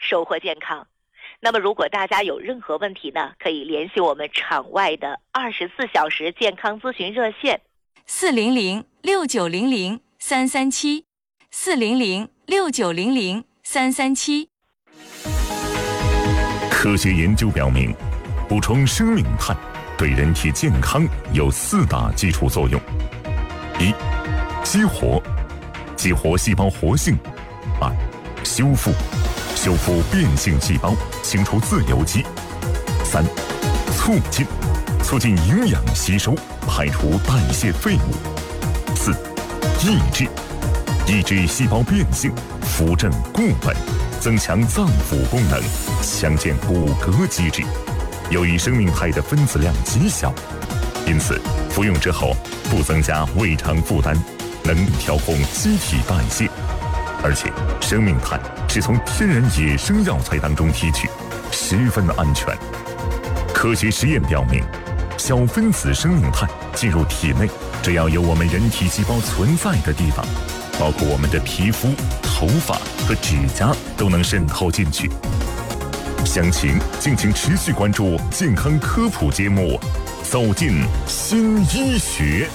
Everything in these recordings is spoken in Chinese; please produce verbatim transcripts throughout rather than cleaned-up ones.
收获健康。那么如果大家有任何问题呢，可以联系我们场外的二十四小时健康咨询热线四零零六九零零三三七四零零六九零零三三七。 科学研究表明，补充生命碳对人体健康有四大基础作用：一、激活，激活细胞活性；二、修复，修复变性细胞，清除自由基；三、促进，促进营养吸收，排除代谢废物；四、抑制，抑制细胞变性，扶正固本，增强脏腑功能，强健骨骼机制。由于生命肽的分子量极小，因此服用之后不增加胃肠负担，能调控机体代谢。而且生命肽是从天然野生药材当中提取，十分安全。科学实验表明，小分子生命肽进入体内，只要有我们人体细胞存在的地方，包括我们的皮肤、头发和指甲都能渗透进去。详情敬请持续关注健康科普节目《走进新医学》。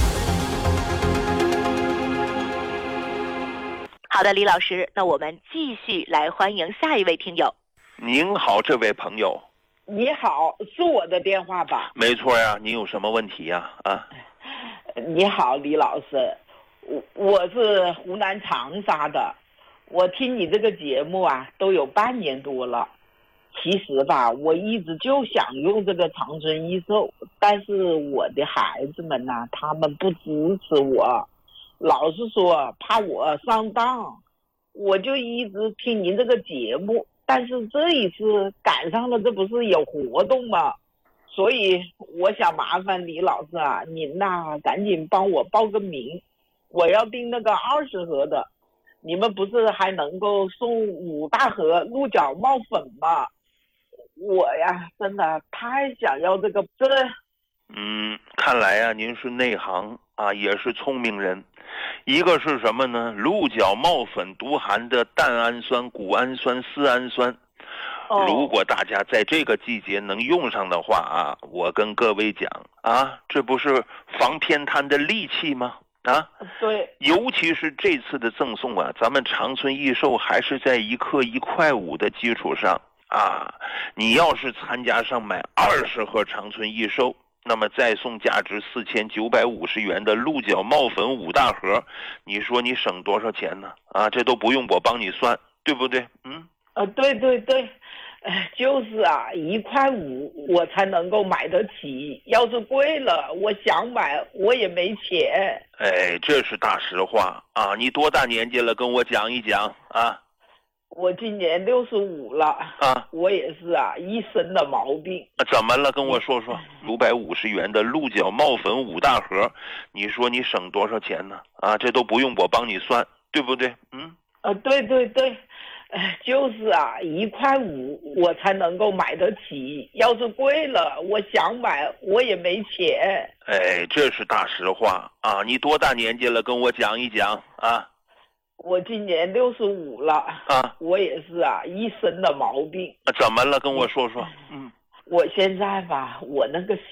好的，李老师，那我们继续来欢迎下一位听友。 您好，这位朋友。 你好，是我的电话吧？ 没错呀，您有什么问题呀？啊， 你好，李老师，我我是湖南长沙的，我听你这个节目啊，都有半年多了。其实吧，我一直就想用这个长春益寿，但是我的孩子们呐、啊，他们不支持我，老是说怕我上当，我就一直听您这个节目。但是这一次赶上了，这不是有活动吗？所以我想麻烦李老师啊，您呐、啊、赶紧帮我报个名，我要订那个二十盒的，你们不是还能够送五大盒鹿角帽粉吗？我呀，真的太想要这个这。 嗯，看来啊，您是内行啊，也是聪明人。一个是什么呢？鹿角帽粉独含的蛋氨酸、谷氨酸、丝氨酸。哦、如果大家在这个季节能用上的话啊，我跟各位讲啊，这不是防偏瘫的利器吗？啊， 对， 尤其是这次的赠送啊，咱们长春益寿还是在一克一块五的基础上啊，你要是参加上买二十盒长春益寿，那么再送价值四千九百五十元的鹿角帽粉五大盒，你说你省多少钱呢？啊，这都不用我帮你算，对不对？嗯， 呃，对对对，哎，就是啊，一块五我才能够买得起，要是贵了，我想买我也没钱。 哎，这是大实话啊！你多大年纪了？跟我讲一讲啊。 我今年六十五了啊， 我也是啊，一身的毛病。 怎么了？跟我说说。五百五十元的鹿角帽粉五大盒，你说你省多少钱呢？啊，这都不用我帮你算，对不对？嗯， 啊，对对对，哎，就是啊，一块五我才能够买得起，要是贵了，我想买我也没钱。 哎，这是大实话啊！你多大年纪了？跟我讲一讲啊。 我今年六十五了啊， 我也是啊，一身的毛病。 怎么了？跟我说说。嗯， 我现在吧，我那个